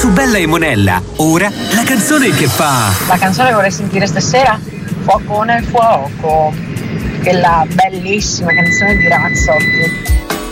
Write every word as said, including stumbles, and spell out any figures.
su Bella e Monella. Ora la canzone che fa... La canzone che vorrei sentire stasera, Fuoco nel fuoco, quella bellissima canzone di Ramazzotti.